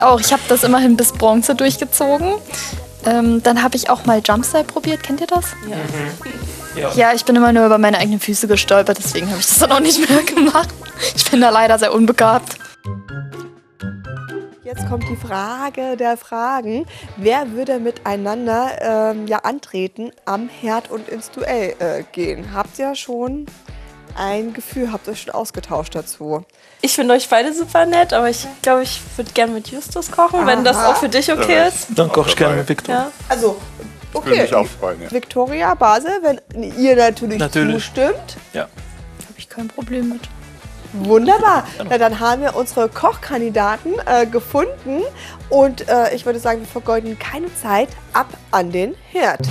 Auch, ich habe das immerhin bis Bronze durchgezogen. Dann habe ich auch mal Jumpstyle probiert. Kennt ihr das? Ja. Ja, ich bin immer nur über meine eigenen Füße gestolpert, deswegen habe ich das dann auch nicht mehr gemacht. Ich bin da leider sehr unbegabt. Jetzt kommt die Frage der Fragen. Wer würde miteinander antreten am Herd und ins Duell gehen? Habt ihr schon ein Gefühl, habt ihr euch schon ausgetauscht dazu? Ich finde euch beide super nett, aber ich glaube, ich würde gerne mit Justus kochen, wenn das auch für dich okay ist. Dann koche ich gerne mit Viktor. Ja. Also, Würde okay. mich auch freuen, ja. Viktoria, Basel, wenn ihr natürlich zustimmt. Ja. Habe ich kein Problem mit. Wunderbar. Na, dann haben wir unsere Kochkandidaten gefunden. Und ich würde sagen, wir vergeuden keine Zeit. Ab an den Herd.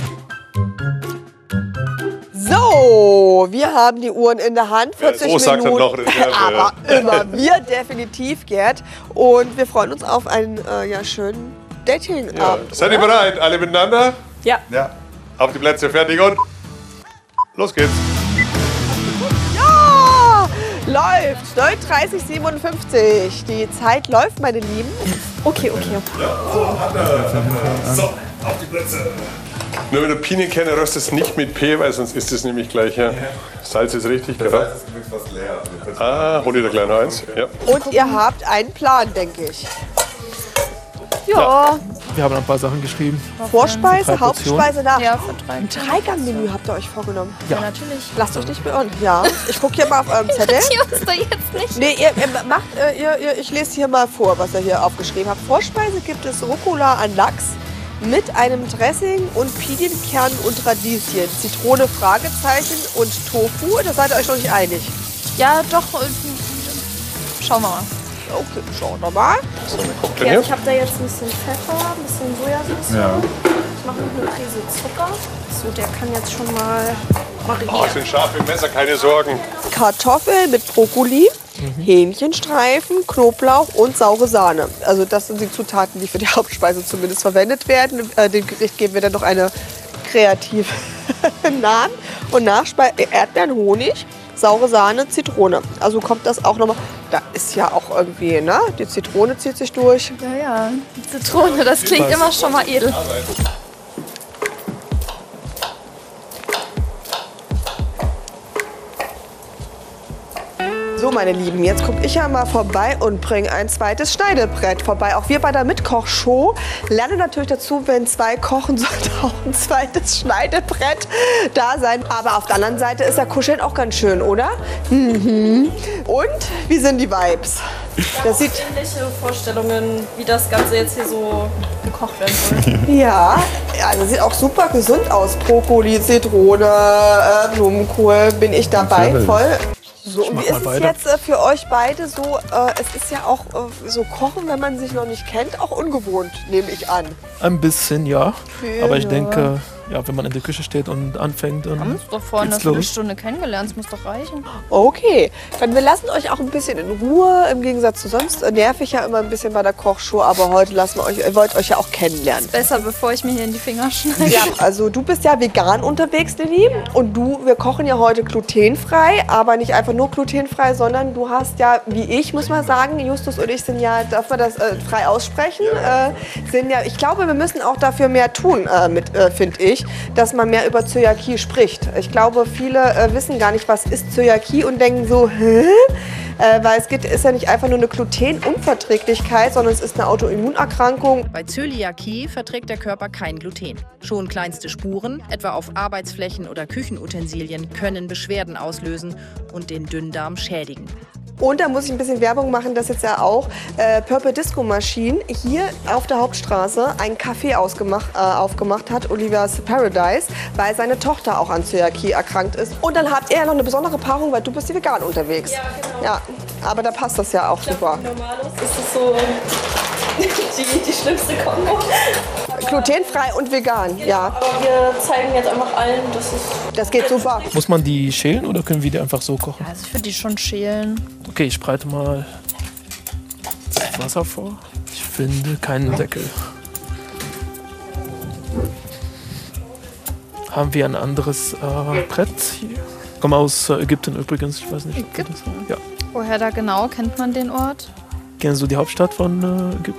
So, wir haben die Uhren in der Hand. 40 sagt Minuten. noch Reserve. Aber immer wir definitiv, Gerd. Und wir freuen uns auf einen schönen Datingabend. Seid ihr bereit? Alle miteinander? Ja. Ja. Auf die Plätze, fertig und los geht's. Ja, läuft. 39:57. Die Zeit läuft, meine Lieben. Okay. So, auf die Plätze. Nur wenn du Pinien kennst, röstest es nicht mit P, weil sonst ist es nämlich gleich. Ja. Salz ist richtig, genau. Hol dir da gleich noch eins. Ja. Und ihr habt einen Plan, denke ich. Ja, Wir haben ein paar Sachen geschrieben. Vorspeise, 3 Portionen. Hauptspeise, nach. ja, für 3. Ein Dreigang-Menü habt ihr euch vorgenommen. Ja, natürlich. Lasst euch nicht beirren. Ja, ich gucke hier mal auf eurem Zettel. Die uns da jetzt nicht. Nee, ihr macht, ich lese hier mal vor, was ihr hier aufgeschrieben habt. Vorspeise gibt es Rucola an Lachs mit einem Dressing und Pinienkernen und Radieschen. Zitrone, Fragezeichen und Tofu. Da seid ihr euch noch nicht einig. Ja, doch. Schauen wir mal. Okay, schauen wir mal. So, wer guckt denn Ja, hier? ich habe da jetzt ein bisschen Pfeffer, ein bisschen Sojasauce. Ja. Ich mache noch eine Prise Zucker. So, der kann jetzt schon mal Oh, marinieren. es sind scharfe Messer, keine Sorgen. Kartoffeln mit Brokkoli, Hähnchenstreifen, Knoblauch und saure Sahne. Also das sind die Zutaten, die für die Hauptspeise zumindest verwendet werden. Dem Gericht geben wir dann noch eine kreative Namen. Und Nachspeise Erdbeeren, Honig, saure Sahne, Zitrone. Also kommt das auch nochmal. Da ist ja auch irgendwie, ne? Die Zitrone zieht sich durch. Ja. Zitrone, das klingt immer schon mal edel. So, meine Lieben, jetzt gucke ich ja mal vorbei und bringe ein zweites Schneidebrett vorbei. Auch wir bei der Mitkochshow lernen natürlich dazu, wenn 2 kochen, sollte auch ein zweites Schneidebrett da sein. Aber auf der anderen Seite ist ja Kuscheln auch ganz schön, oder? Mhm. Und wie sind die Vibes? Das sieht Ähnliche Vorstellungen, wie das Ganze jetzt hier so gekocht werden soll. ja, also sieht auch super gesund aus. Brokkoli, Zitrone, Blumenkohl, bin ich dabei, voll. So, und mach wie ist mal es weiter. jetzt für euch beide so? Es ist ja auch so Kochen, wenn man sich noch nicht kennt, auch ungewohnt, nehme ich an. Ein bisschen, ja. Aber ich Ja. denke, ja, wenn man in der Küche steht und anfängt, Wir haben dann uns doch vorhin eine geht's los. Viertelstunde kennengelernt, das muss doch reichen. Okay, dann wir lassen euch auch ein bisschen in Ruhe. Im Gegensatz zu sonst nerv ich ja immer ein bisschen bei der Kochshow, aber heute lassen wir euch, ihr wollt euch ja auch kennenlernen. Besser, bevor ich mir hier in die Finger schneide. Ja, also du bist ja vegan unterwegs, Lilly. Und wir kochen ja heute glutenfrei, aber nicht einfach nur glutenfrei, sondern du hast ja, wie ich, muss man sagen, Justus und ich sind ja, darf man das frei aussprechen, sind ja, ich glaube, wir müssen auch dafür mehr tun, finde ich, dass man mehr über Zöliakie spricht. Ich glaube, viele wissen gar nicht, was ist Zöliakie und denken so, hä? Weil ist ja nicht einfach nur eine Glutenunverträglichkeit, sondern es ist eine Autoimmunerkrankung. Bei Zöliakie verträgt der Körper kein Gluten. Schon kleinste Spuren, etwa auf Arbeitsflächen oder Küchenutensilien, können Beschwerden auslösen und den Dünndarm schädigen. Und da muss ich ein bisschen Werbung machen, dass jetzt ja auch Purple Disco Machine hier auf der Hauptstraße ein Café aufgemacht hat, Olivia's Paradise, weil seine Tochter auch an Zöliakie erkrankt ist. Und dann habt ihr ja noch eine besondere Paarung, weil du bist ja vegan unterwegs. Ja, genau. Ja, aber da passt das ja auch super. Normalos ist es so die schlimmste Kombo. Glutenfrei und vegan, ja. Aber wir zeigen jetzt einfach allen, dass es... Das geht super. muss man die schälen oder können wir die einfach so kochen? Also ich würde die schon schälen. Okay, ich breite mal Wasser vor. Ich finde keinen Deckel. Haben wir ein anderes Brett hier? Ich komme aus Ägypten übrigens, ich weiß nicht. ob du das- Ägypten? Ja. Woher da genau? Kennt man den Ort? Kennst du die Hauptstadt von Ägypten?